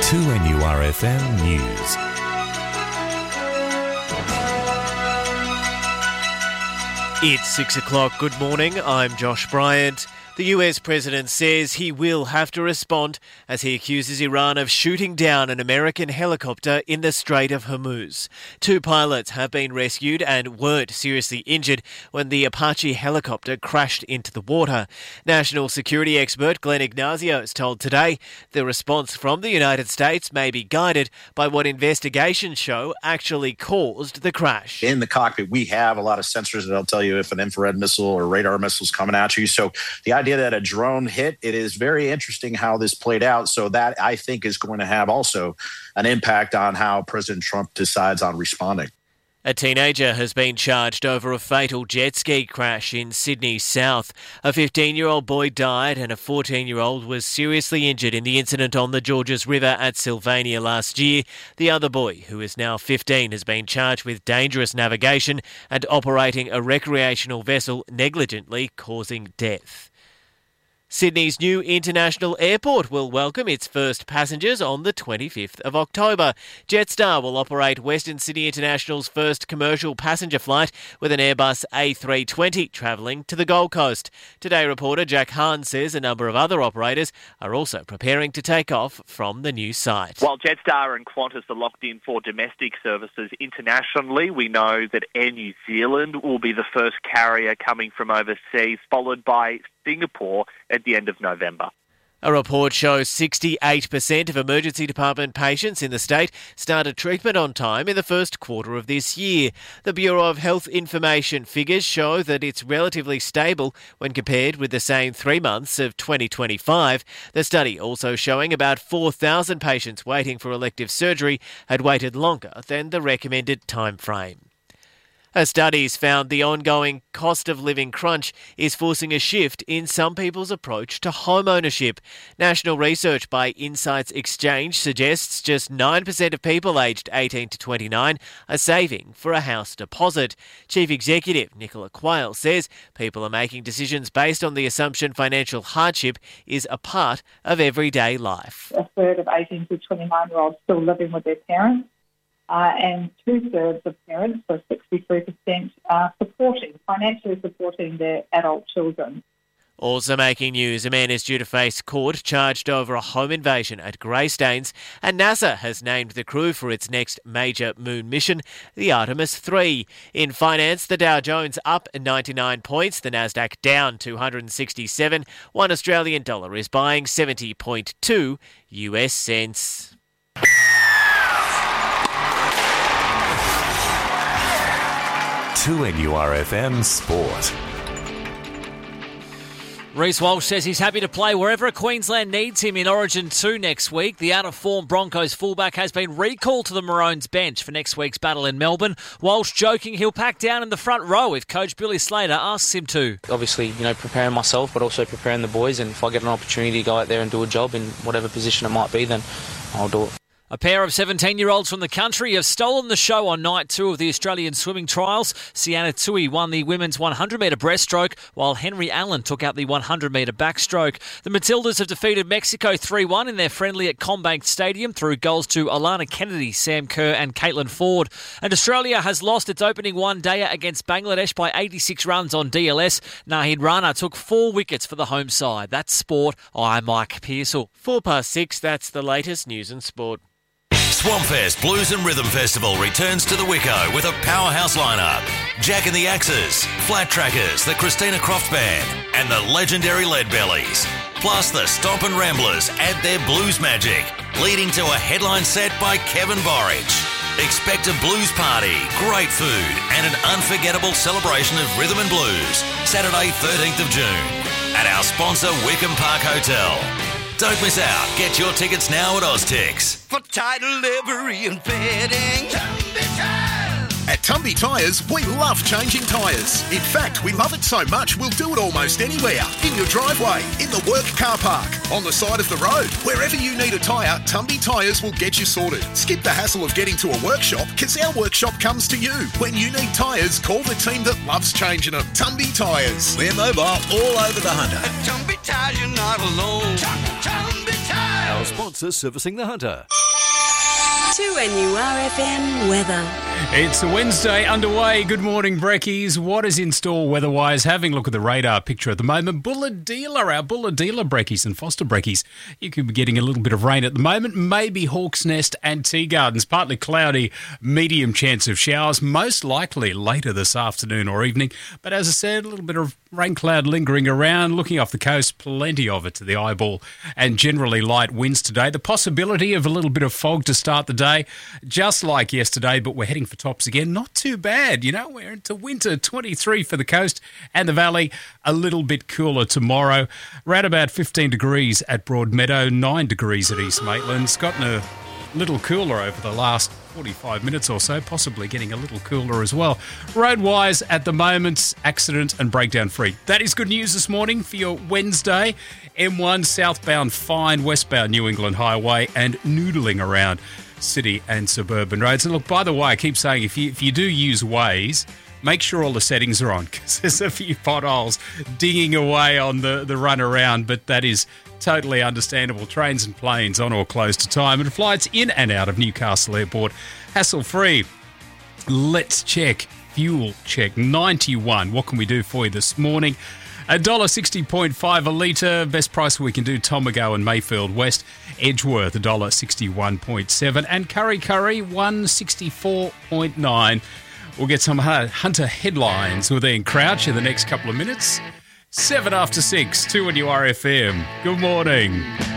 2NURFM News. It's 6 o'clock. Good morning. I'm Josh Bryant. The US president says he will have to respond as he accuses Iran of shooting down an American helicopter in the Strait of Hormuz. 2 pilots have been rescued and weren't seriously injured when the Apache helicopter crashed into the water. National security expert Glenn Ignazios told Today the response from the United States may be guided by what investigations show actually caused the crash. In the cockpit, we have a lot of sensors that'll tell you if an infrared missile or radar missile is coming at you. So the idea that a drone hit, it is very interesting how this played out. So that, I think, is going to have also an impact on how President Trump decides on responding. A teenager has been charged over a fatal jet ski crash in Sydney South. A 15-year-old boy died and a 14-year-old was seriously injured in the incident on the Georges River at Sylvania last year. The other boy, who is now 15, has been charged with dangerous navigation and operating a recreational vessel negligently causing death. Sydney's new international airport will welcome its first passengers on the 25th of October. Jetstar will operate Western Sydney International's first commercial passenger flight with an Airbus A320 travelling to the Gold Coast. Today reporter Jack Hahn says a number of other operators are also preparing to take off from the new site. While Jetstar and Qantas are locked in for domestic services internationally, we know that Air New Zealand will be the first carrier coming from overseas, followed by Singapore at the end of November. A report shows 68% of emergency department patients in the state started treatment on time in the first quarter of this year. The Bureau of Health Information figures show that it's relatively stable when compared with the same 3 months of 2025. The study also showing about 4,000 patients waiting for elective surgery had waited longer than the recommended time frame. A study's found the ongoing cost of living crunch is forcing a shift in some people's approach to home ownership. National research by Insights Exchange suggests just 9% of people aged 18 to 29 are saving for a house deposit. Chief Executive Nicola Quayle says people are making decisions based on the assumption financial hardship is a part of everyday life. A third of 18 to 29-year-olds still living with their parents. And 2/3 of parents, so 63%, are financially supporting their adult children. Also making news, a man is due to face court charged over a home invasion at Greystanes, and NASA has named the crew for its next major moon mission, the Artemis 3. In finance, the Dow Jones up 99 points, the Nasdaq down 267. 1 Australian dollar is buying 70.2 US cents. To NURFM Sport. Reece Walsh says he's happy to play wherever Queensland needs him in Origin 2 next week. The out-of-form Broncos fullback has been recalled to the Maroons bench for next week's battle in Melbourne. Walsh joking he'll pack down in the front row if Coach Billy Slater asks him to. Obviously, preparing myself, but also preparing the boys. And if I get an opportunity to go out there and do a job in whatever position it might be, then I'll do it. A pair of 17-year-olds from the country have stolen the show on night 2 of the Australian swimming trials. Sienna Tui won the women's 100-metre breaststroke, while Henry Allen took out the 100-metre backstroke. The Matildas have defeated Mexico 3-1 in their friendly at CommBank Stadium through goals to Alana Kennedy, Sam Kerr and Caitlin Ford. And Australia has lost its opening one-dayer against Bangladesh by 86 runs on DLS. Nahid Rana took 4 wickets for the home side. That's sport. I'm Mike Pearsall. 6:04, that's the latest news and sport. Swampfest Blues and Rhythm Festival returns to the Wicco with a powerhouse lineup. Jack and the Axes, Flat Trackers, the Christina Croft Band, and the legendary Leadbellies. Plus the Stompin' Ramblers add their blues magic, leading to a headline set by Kevin Borich. Expect a blues party, great food, and an unforgettable celebration of rhythm and blues. Saturday, 13th of June, at our sponsor Wickham Park Hotel. Don't miss out. Get your tickets now at Oztix. For title, livery and fitting, Tumby Tyres. At Tumby Tyres, we love changing tyres. In fact, we love it so much we'll do it almost anywhere. In your driveway, in the work car park, on the side of the road. Wherever you need a tyre, Tumby Tyres will get you sorted. Skip the hassle of getting to a workshop, because our workshop comes to you. When you need tyres, call the team that loves changing them. Tumby Tyres. We're mobile all over the Hunter. At Tumby Tyres, you're not alone. Tumby Tyres. Our sponsor servicing the Hunter. 2NURFM weather. It's a Wednesday underway. Good morning, Brekkies. What is in store weather-wise? Having a look at the radar picture at the moment. Bulahdelah, our Bulahdelah Brekkies and Foster Brekkies. You could be getting a little bit of rain at the moment. Maybe Hawk's Nest and Tea Gardens. Partly cloudy, medium chance of showers. Most likely later this afternoon or evening. But as I said, a little bit of rain cloud lingering around. Looking off the coast, plenty of it to the eyeball. And generally light winds today. The possibility of a little bit of fog to start the day. Just like yesterday, but we're heading for tops again. Not too bad, you know. We're into winter, 23 for the coast and the valley. A little bit cooler tomorrow. Around about 15 degrees at Broadmeadow, 9 degrees at East Maitland. It's gotten a little cooler over the last 45 minutes or so, possibly getting a little cooler as well. Road-wise, at the moment, accident and breakdown free. That is good news this morning for your Wednesday. M1 southbound fine, westbound New England Highway, and noodling around city and suburban roads. And look, by the way, I keep saying if you do use Waze, make sure all the settings are on, because there's a few potholes dinging away on the run around, but that is totally understandable. Trains and planes on or close to time, and flights in and out of Newcastle Airport hassle-free. Let's check. Fuel check 91. What can we do for you this morning? $1.60.5 a litre. Best price we can do, Tomago and Mayfield West. Edgeworth, $1.61.7. And Curry 164.9. We'll get some Hunter headlines with Ian Crouch in the next couple of minutes. 7 after 6, 2NURFM. Good morning.